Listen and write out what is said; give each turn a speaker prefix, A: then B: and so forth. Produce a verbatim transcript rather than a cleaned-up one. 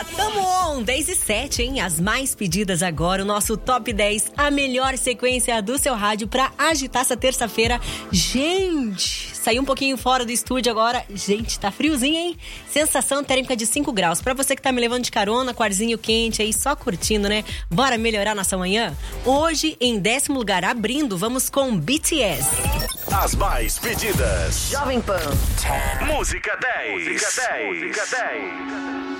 A: Tamo on, dez e sete, hein? As mais pedidas agora, o nosso Top dez, a melhor sequência do seu rádio pra agitar essa terça-feira. Gente, saí um pouquinho fora do estúdio agora. Gente, tá friozinho, hein? Sensação térmica de cinco graus. Pra você que tá me levando de carona, com arzinho quente aí, só curtindo, né? Bora melhorar nossa manhã? Hoje, em décimo lugar, abrindo, vamos com B T S.
B: As mais pedidas.
A: Jovem Pan.
B: Música dez. Música dez. Música dez.